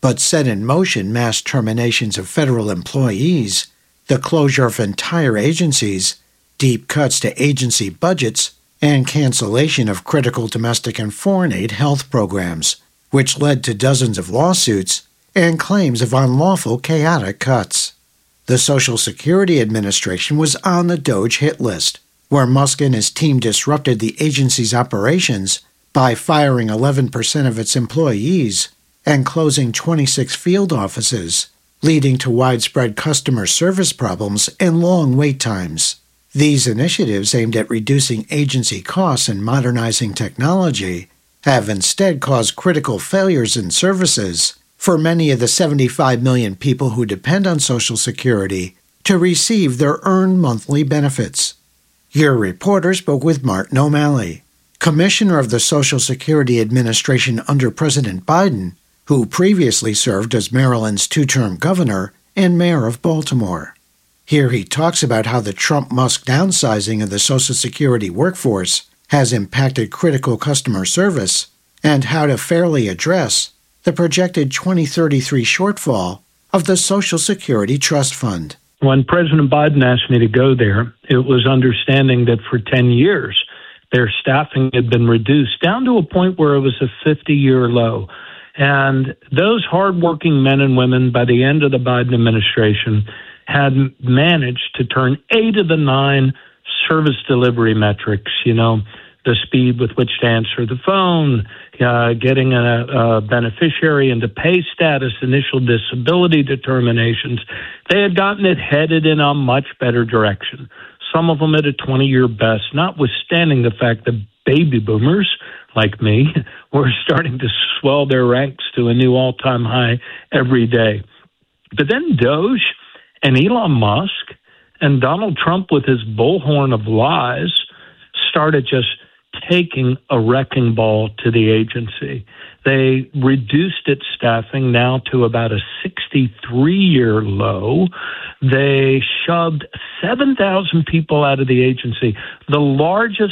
but set in motion mass terminations of federal employees, the closure of entire agencies, deep cuts to agency budgets, and cancellation of critical domestic and foreign aid health programs, which led to dozens of lawsuits and claims of unlawful, chaotic cuts. The Social Security Administration was on the DOGE hit list, where Musk and his team disrupted the agency's operations by firing 11% of its employees and closing 26 field offices, leading to widespread customer service problems and long wait times. These initiatives aimed at reducing agency costs and modernizing technology have instead caused critical failures in services for many of the 75 million people who depend on Social Security to receive their earned monthly benefits. Your reporter spoke with Martin O'Malley, Commissioner of the Social Security Administration under President Biden, who previously served as Maryland's two-term governor and mayor of Baltimore. Here he talks about how the Trump-Musk downsizing of the Social Security workforce has impacted critical customer service and how to fairly address the projected 2033 shortfall of the Social Security Trust Fund. When President Biden asked me to go there, it was understanding that for 10 years, their staffing had been reduced down to a point where it was a 50-year low. And those hardworking men and women, by the end of the Biden administration, had managed to turn 8 of the 9 service delivery metrics, the speed with which to answer the phone, getting a beneficiary into pay status, initial disability determinations. They had gotten it headed in a much better direction. Some of them at a 20-year best, notwithstanding the fact that baby boomers like me were starting to swell their ranks to a new all-time high every day. But then DOGE and Elon Musk and Donald Trump with his bullhorn of lies started just taking a wrecking ball to the agency. They reduced its staffing now to about a 63-year low. They shoved 7,000 people out of the agency, the largest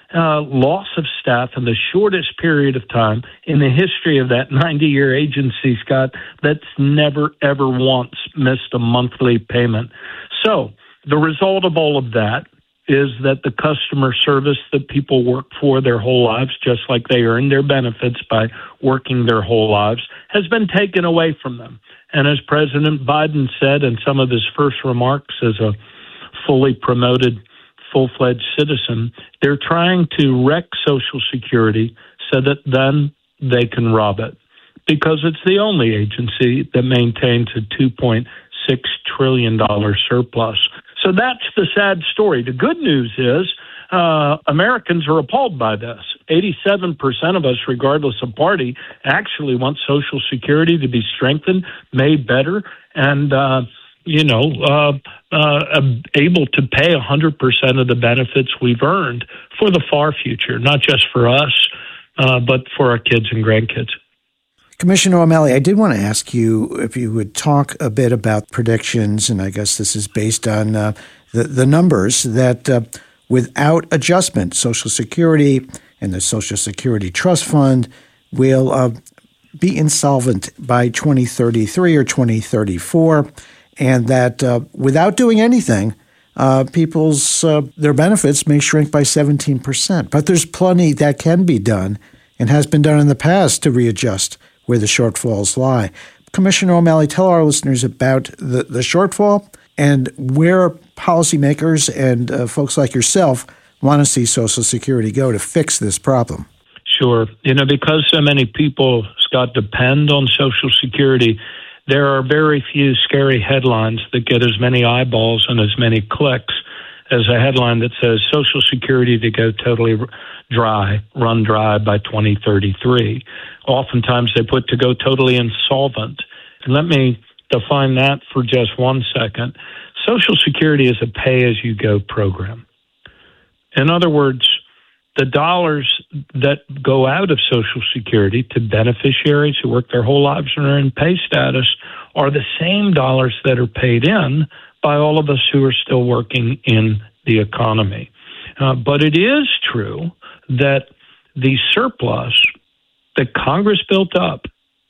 loss of staff in the shortest period of time in the history of that 90-year agency, Scott, that's never, ever once missed a monthly payment. So the result of all of that is that the customer service that people work for their whole lives, just like they earn their benefits by working their whole lives, has been taken away from them. And as President Biden said in some of his first remarks as a fully promoted, full-fledged citizen, they're trying to wreck Social Security so that then they can rob it, because it's the only agency that maintains a $2.6 trillion surplus. So that's the sad story. The good news is Americans are appalled by this. 87% of us, regardless of party, actually want Social Security to be strengthened, made better, and able to pay 100% of the benefits we've earned for the far future, not just for us, but for our kids and grandkids. Commissioner O'Malley, I did want to ask you if you would talk a bit about predictions, and I guess this is based on the numbers, that without adjustment, Social Security and the Social Security Trust Fund will be insolvent by 2033 or 2034, and that without doing anything, people's their benefits may shrink by 17%. But there's plenty that can be done and has been done in the past to readjust where the shortfalls lie. Commissioner O'Malley, tell our listeners about the shortfall and where policymakers and folks like yourself want to see Social Security go to fix this problem. Sure. Because so many people, Scott, depend on Social Security, there are very few scary headlines that get as many eyeballs and as many clicks as a headline that says Social Security to go totally run dry by 2033. Oftentimes they put to go totally insolvent. And let me define that for just 1 second. Social Security is a pay-as-you-go program. In other words, the dollars that go out of Social Security to beneficiaries who work their whole lives and are in pay status are the same dollars that are paid in by all of us who are still working in the economy. But it is true that the surplus that Congress built up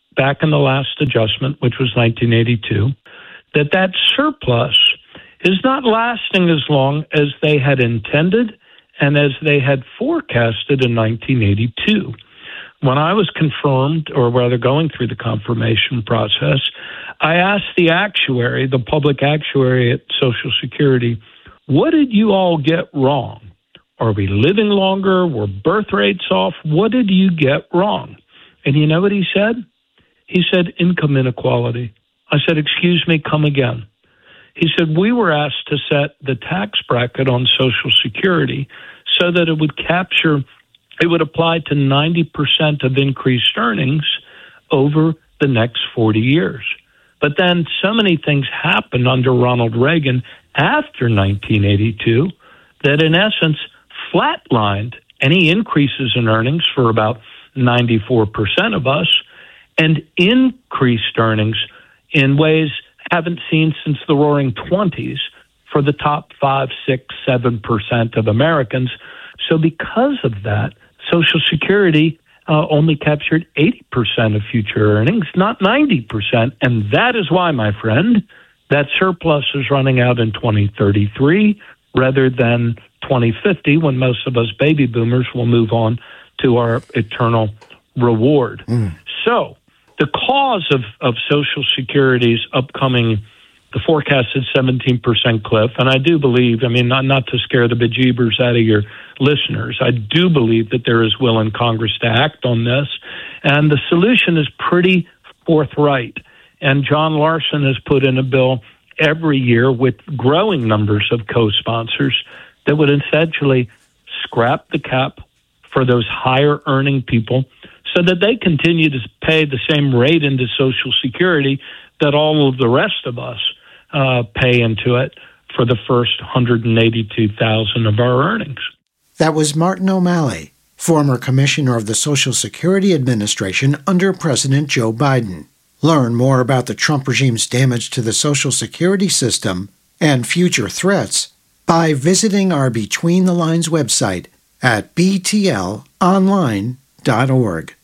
back in the last adjustment, which was 1982, that surplus is not lasting as long as they had intended and as they had forecasted in 1982. When I was confirmed, or rather going through the confirmation process, I asked the actuary, the public actuary at Social Security, what did you all get wrong? Are we living longer? Were birth rates off? What did you get wrong? And you know what he said? He said, income inequality. I said, excuse me, come again. He said, we were asked to set the tax bracket on Social Security so that it would apply to 90% of increased earnings over the next 40 years. But then so many things happened under Ronald Reagan after 1982 that in essence flatlined any increases in earnings for about 94% of us and increased earnings in ways haven't seen since the Roaring 20s for the top 5, 6, 7% of Americans. So because of that, Social Security only captured 80% of future earnings, not 90%. And that is why, my friend, that surplus is running out in 2033 rather than 2050, when most of us baby boomers will move on to our eternal reward. So the cause of Social Security's upcoming, the forecasted 17% cliff, and I do believe, I mean, not to scare the bejeebers out of your listeners, I do believe that there is will in Congress to act on this, and the solution is pretty forthright. And John Larson has put in a bill every year with growing numbers of co-sponsors that would essentially scrap the cap for those higher earning people so that they continue to pay the same rate into Social Security that all of the rest of us pay into it for the first $182,000 of our earnings. That was Martin O'Malley, former commissioner of the Social Security Administration under President Joe Biden. Learn more about the Trump regime's damage to the Social Security system and future threats by visiting our Between the Lines website at btlonline.org.